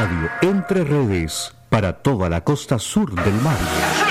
Radio Entre Redes para toda la costa sur del mar.